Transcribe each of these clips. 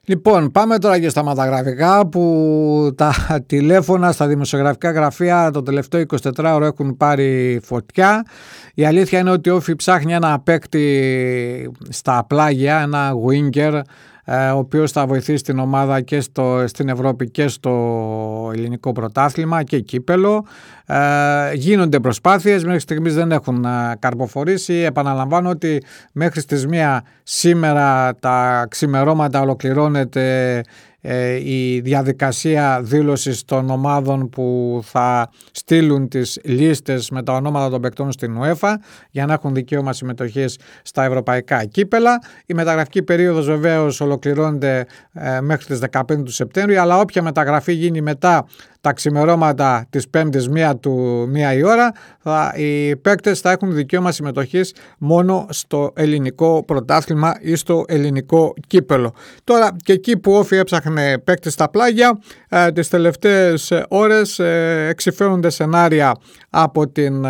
Λοιπόν, πάμε τώρα και στα μεταγραφικά που τα τηλέφωνα στα δημοσιογραφικά γραφεία το τελευταίο 24ωρο έχουν πάρει φωτιά. Η αλήθεια είναι ότι ο Όφη ψάχνει ένα παίκτη στα πλάγια, ένα winger, ο οποίος θα βοηθήσει την ομάδα και στην Ευρώπη και στο ελληνικό πρωτάθλημα και κύπελο. Γίνονται προσπάθειες, μέχρι στιγμής δεν έχουν καρποφορήσει. Επαναλαμβάνω ότι μέχρι στις 1 σήμερα τα ξημερώματα ολοκληρώνεται η διαδικασία δήλωσης των ομάδων που θα στείλουν τις λίστες με τα ονόματα των παικτών στην UEFA για να έχουν δικαίωμα συμμετοχής στα ευρωπαϊκά κύπελα. Η μεταγραφική περίοδος βεβαίως ολοκληρώνεται μέχρι τις 15 του Σεπτέμβρη, αλλά όποια μεταγραφή γίνει μετά τα ξημερώματα της 5ης 1 η ώρα, οι παίκτες θα έχουν δικαίωμα συμμετοχής μόνο στο ελληνικό πρωτάθλημα ή στο ελληνικό κύπελο. Τώρα και εκεί που Όφη έψαχνε παίκτες στα πλάγια, τις τελευταίες ώρες εξυφέρονται σενάρια από την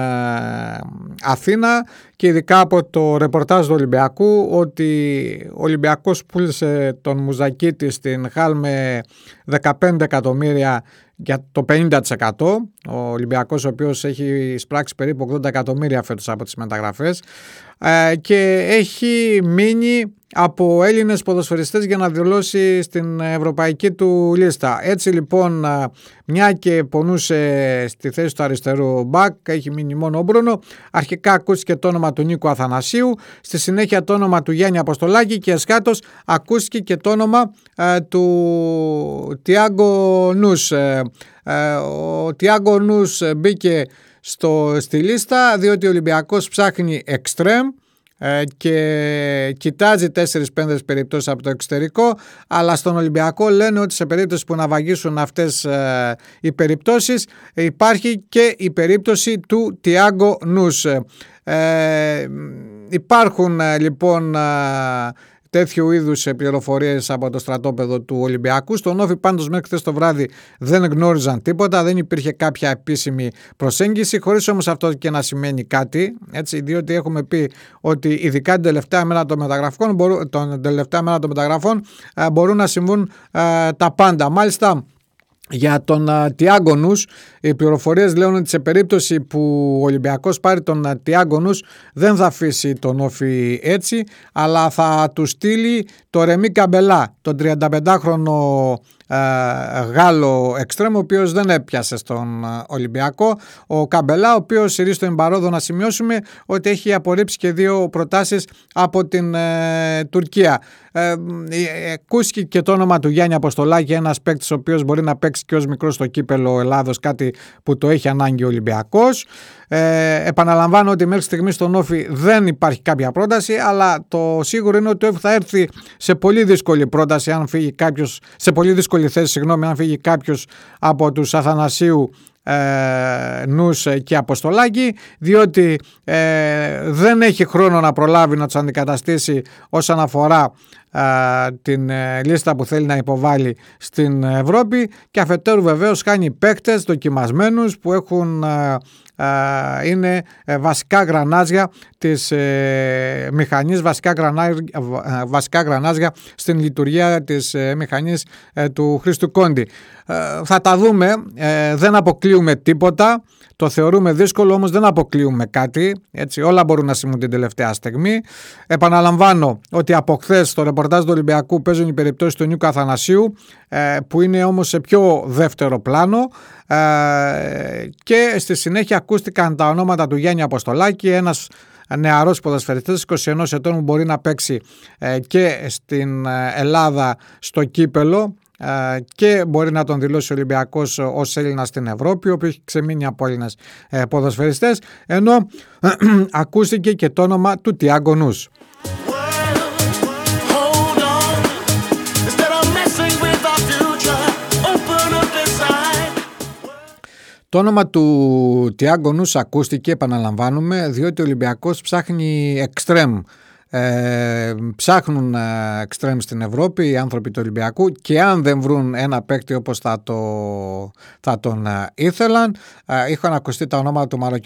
Αθήνα και ειδικά από το ρεπορτάζ του Ολυμπιακού ότι ο Ολυμπιακός πούλησε τον Μουζακίτη στην Χαλ με 15 εκατομμύρια για το 50%. Ο Ολυμπιακός, ο οποίος έχει εισπράξει περίπου 80 εκατομμύρια φέτος από τις μεταγραφές και έχει μείνει από Έλληνες ποδοσφαιριστές για να δηλώσει στην ευρωπαϊκή του λίστα. Έτσι λοιπόν, μια και πονούσε στη θέση του αριστερού μπακ, έχει μείνει μόνο ο Μπρούνο. Αρχικά ακούστηκε το όνομα του Νίκου Αθανασίου, στη συνέχεια το όνομα του Γιάννη Αποστολάκη και εσχάτως ακούστηκε και το όνομα του Τιάγκο Νους. Ο Τιάγκο Νους μπήκε στη λίστα διότι ο Ολυμπιακός ψάχνει εξτρέμ και κοιτάζει 4-5 περιπτώσεις από το εξωτερικό, αλλά στον Ολυμπιακό λένε ότι σε περίπτωση που να βαγίσουν αυτές οι περιπτώσεις υπάρχει και η περίπτωση του Τιάγκο Νους. Υπάρχουν λοιπόν τέτοιου είδους πληροφορίες από το στρατόπεδο του Ολυμπιακού. Στον Όφη πάντως μέχρι χθες το βράδυ δεν γνώριζαν τίποτα, δεν υπήρχε κάποια επίσημη προσέγγιση, χωρίς όμως αυτό και να σημαίνει κάτι, έτσι, διότι έχουμε πει ότι ειδικά την τελευταία μέρα των μεταγραφών μπορούν να συμβούν τα πάντα. Μάλιστα, για τον Τιάγκο Νους, οι πληροφορίες λένε ότι σε περίπτωση που ο Ολυμπιακός πάρει τον Τιάγκο Νους δεν θα αφήσει τον Όφη έτσι, αλλά θα του στείλει το Ρεμί Καμπελά, τον 35χρονο Γάλλο εξτρέμ, ο οποίος δεν έπιασε στον Ολυμπιακό. Ο Καμπελά, ο οποίος συρρεί τον παρόδο να σημειώσουμε ότι έχει απορρίψει και 2 προτάσεις από την Τουρκία. Ακούστηκε και το όνομα του Γιάννη Αποστολάκη, ένας παίκτης ο οποίος μπορεί να παίξει και ως μικρός στο κύπελο Ελλάδος, κάτι που το έχει ανάγκη ο Ολυμπιακός. Επαναλαμβάνω ότι μέχρι στιγμής στον Όφη δεν υπάρχει κάποια πρόταση, αλλά το σίγουρο είναι ότι ο Όφη θα έρθει σε πολύ δύσκολη πρόταση αν φύγει κάποιος, σε πολύ δύσκολη θέση, αν φύγει κάποιος από τους Αθανασίου, Νους και Αποστολάκη, διότι δεν έχει χρόνο να προλάβει να τους αντικαταστήσει όσον αφορά την λίστα που θέλει να υποβάλει στην Ευρώπη, και αφετέρου βεβαίως χάνει παίκτες δοκιμασμένους που είναι βασικά γρανάζια της μηχανής, βασικά γρανάζια στην λειτουργία της μηχανής του Χρήστου Κόντι. Θα τα δούμε, δεν αποκλείουμε τίποτα, το θεωρούμε δύσκολο, όμως δεν αποκλείουμε κάτι, έτσι, όλα μπορούν να συμβούν την τελευταία στιγμή. Επαναλαμβάνω ότι από χθες στο ρεπορτάζ του Ολυμπιακού παίζουν οι περιπτώσεις του Νίκου Αθανασίου, που είναι όμως σε πιο δεύτερο πλάνο, και στη συνέχεια ακούστηκαν τα ονόματα του Γιάννη Αποστολάκη, ένας νεαρός ποδοσφαιριστής 21 ετών που μπορεί να παίξει και στην Ελλάδα στο κύπελο και μπορεί να τον δηλώσει ο Ολυμπιακός ως Έλληνας στην Ευρώπη, ο οποίος έχει ξεμείνει από Έλληνες ποδοσφαιριστές, ενώ ακούστηκε και το όνομα του Τιάγκο Νους. Το όνομα του Τιάγκο Νους ακούστηκε, επαναλαμβάνουμε, διότι ο Ολυμπιακός ψάχνει εξτρέμ. Ψάχνουν εξτρέμ στην Ευρώπη οι άνθρωποι του Ολυμπιακού, και αν δεν βρουν ένα παίκτη όπως θα τον ήθελαν, είχαν ακουστεί τα ονόματα του